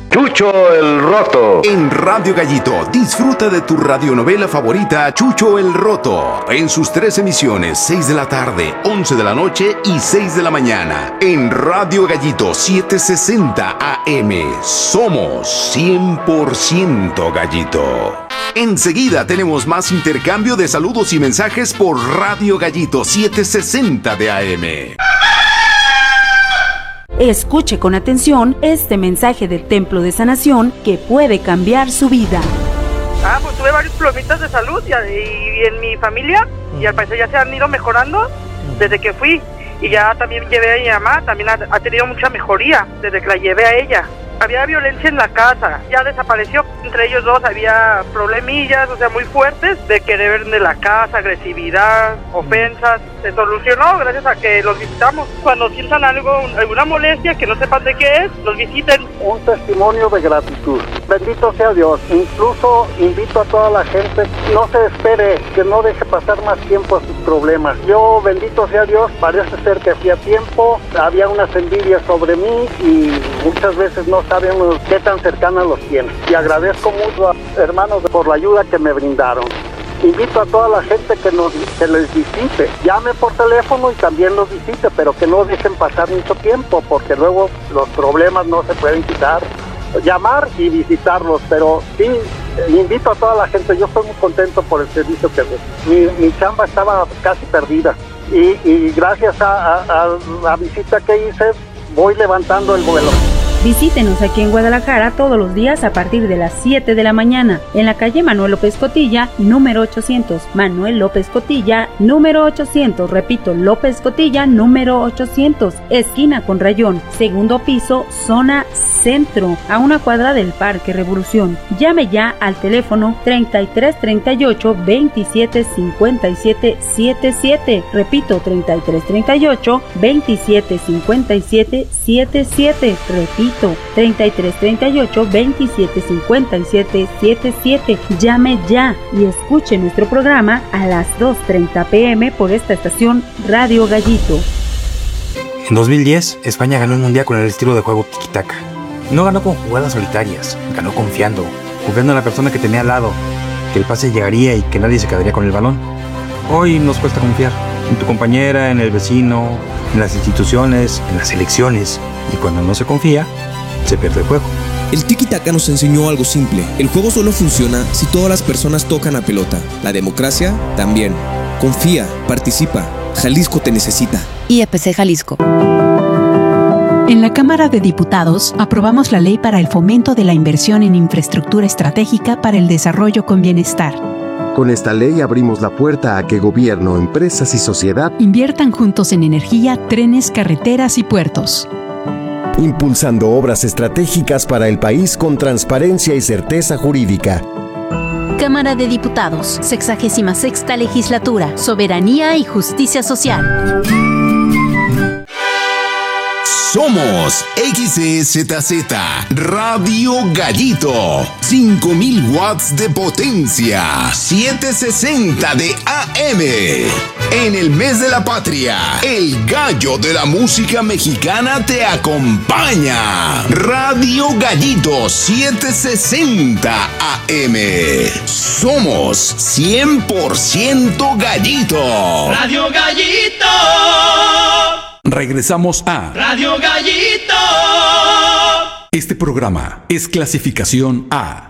Chucho el Roto. En Radio Gallito, disfruta de tu radionovela favorita, Chucho el Roto. En sus 3 emisiones, 6 de la tarde, 11 de la noche y 6 de la mañana. En Radio Gallito, 760 AM. Somos 100% Gallito. Enseguida tenemos más intercambio de saludos y mensajes por Radio Gallito, 760 de AM. Escuche con atención este mensaje del Templo de Sanación que puede cambiar su vida. Pues tuve varios problemitas de salud y en mi familia, y al parecer ya se han ido mejorando desde que fui. Y ya también llevé a mi mamá, también ha tenido mucha mejoría desde que la llevé a ella. Había violencia en la casa, ya desapareció. Entre ellos dos había problemillas, muy fuertes, de querer de la casa, agresividad, ofensas. Se solucionó gracias a que los visitamos. Cuando sientan alguna molestia, que no sepan de qué es, los visiten. Un testimonio de gratitud. Bendito sea Dios. Incluso invito a toda la gente, no se espere, que no deje pasar más tiempo a sus problemas. Yo, bendito sea Dios, parece ser que hacía tiempo, había unas envidias sobre mí y muchas veces no saben qué tan cercanas los tiene. Y agradezco mucho a hermanos por la ayuda que me brindaron. Invito a toda la gente que les visite, llame por teléfono y también los visite, pero que no dejen pasar mucho tiempo, porque luego los problemas no se pueden quitar. Llamar y visitarlos, pero sí, invito a toda la gente. Yo estoy muy contento por el servicio que mi chamba estaba casi perdida y gracias a la visita que hice voy levantando el vuelo. Visítenos aquí en Guadalajara todos los días a partir de las 7 de la mañana, en la calle Manuel López Cotilla, número 800. Manuel López Cotilla, número 800. Repito, López Cotilla, número 800. Esquina con Rayón, segundo piso, zona centro, a una cuadra del Parque Revolución. Llame ya al teléfono 3338 27 57 77. Repito, 3338 27 57 77. Repito, 3338 27 57 77. Llame ya y escuche nuestro programa a las 2:30 p.m. por esta estación Radio Gallito. En 2010, España ganó el mundial con el estilo de juego tiki-taka. No ganó con jugadas solitarias, ganó confiando en la persona que tenía al lado, que el pase llegaría y que nadie se quedaría con el balón. Hoy nos cuesta confiar en tu compañera, en el vecino, en las instituciones, en las elecciones, y cuando no se confía, se pierde el juego. El tiki-taka nos enseñó algo simple: el juego solo funciona si todas las personas tocan la pelota. La democracia también. Confía, participa. Jalisco te necesita. IEPC Jalisco. En la Cámara de Diputados aprobamos la Ley para el Fomento de la Inversión en Infraestructura Estratégica para el Desarrollo con Bienestar. Con esta ley abrimos la puerta a que gobierno, empresas y sociedad inviertan juntos en energía, trenes, carreteras y puertos, impulsando obras estratégicas para el país con transparencia y certeza jurídica. Cámara de Diputados, 66ª Legislatura, Soberanía y Justicia Social. Somos XEZZ Radio Gallito, 5000 watts de potencia, 760 de AM. En el mes de la patria, el gallo de la música mexicana te acompaña. Radio Gallito, 760 AM. Somos 100% Gallito. Radio Gallito. Regresamos a Radio Gallito. Este programa es clasificación A.